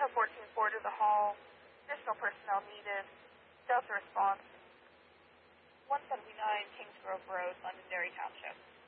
14-4 to the hall. Additional personnel needed. Delta response. 179 Kingsgrove Road, Londonderry Township.